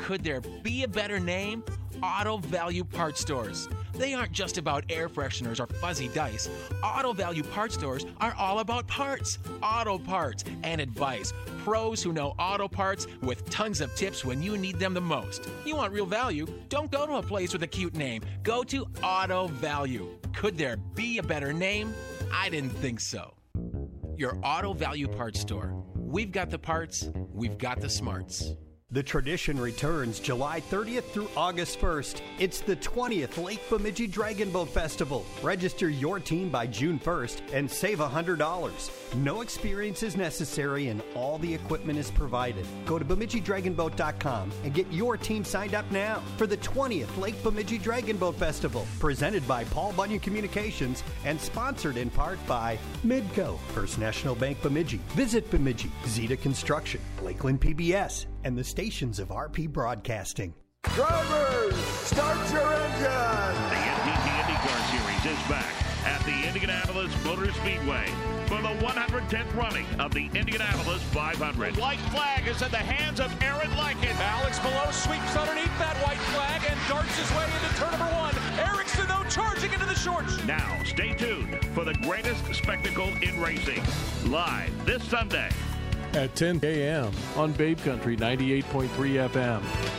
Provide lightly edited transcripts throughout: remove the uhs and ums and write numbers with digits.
Could there be a better name? Auto Value Parts Stores. They aren't just about air fresheners or fuzzy dice. Auto Value Parts Stores are all about parts, auto parts, and advice. Pros who know auto parts with tons of tips when you need them the most. You want real value? Don't go to a place with a cute name. Go to Auto Value. Could there be a better name? I didn't think so. Your Auto Value Parts Store. We've got the parts, we've got the smarts. The tradition returns July 30th through August 1st. It's the 20th Lake Bemidji Dragon Boat Festival. Register your team by June 1st and save $100. No experience is necessary and all the equipment is provided. Go to BemidjiDragonBoat.com and get your team signed up now for the 20th Lake Bemidji Dragon Boat Festival. Presented by Paul Bunyan Communications and sponsored in part by Midco, First National Bank Bemidji, Visit Bemidji, Zeta Construction, Lakeland PBS, and the stations of RP Broadcasting. Drivers, start your engine! The NTT IndyCar Series is back at the Indianapolis Motor Speedway for the 110th running of the Indianapolis 500. The white flag is in the hands of Aaron Lycan. Alex Below sweeps underneath that white flag and darts his way into turn number one. Erickson, though, charging into the shorts. Now, stay tuned for the greatest spectacle in racing. Live this Sunday at 10 a.m. on Babe Country 98.3 FM.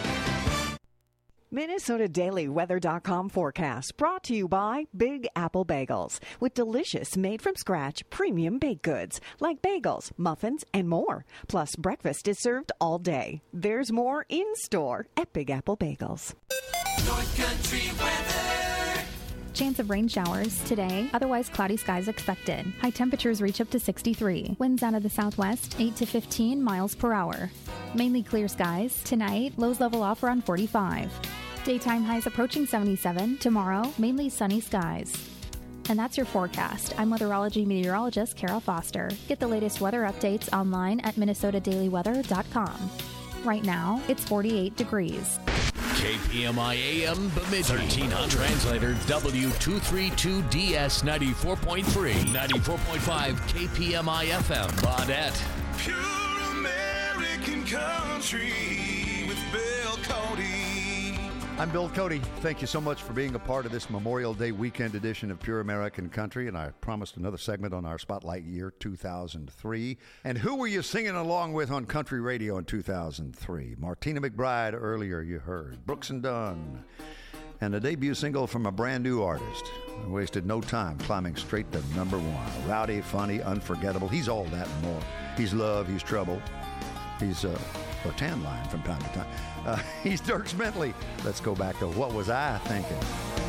MinnesotaDailyWeather.com forecast brought to you by Big Apple Bagels with delicious made-from-scratch premium baked goods like bagels, muffins, and more. Plus, breakfast is served all day. There's more in store at Big Apple Bagels. North Country weather. Chance of rain showers today, otherwise cloudy skies expected. High temperatures reach up to 63. Winds out of the southwest, 8 to 15 miles per hour. Mainly clear skies. Tonight, lows level off around 45. Daytime highs approaching 77. Tomorrow, mainly sunny skies. And that's your forecast. I'm weatherology meteorologist Kara Foster. Get the latest weather updates online at MinnesotaDailyWeather.com. Right now, it's 48 degrees. KPMI AM Bemidji 1300 translator W232DS 94.3 94.5 KPMI FM Baudette. Pure American country with Bill Cody. I'm Bill Cody. Thank you so much for being a part of this Memorial Day weekend edition of Pure American Country. And I promised another segment on our Spotlight year 2003. And who were you singing along with on country radio in 2003? Martina McBride earlier you heard. Brooks and Dunn. And a debut single from a brand new artist. I wasted no time climbing straight to number one. Rowdy, funny, unforgettable. He's all that and more. He's love, he's trouble. He's a tan line from time to time. He's Dierks Bentley. Let's go back to What Was I Thinking?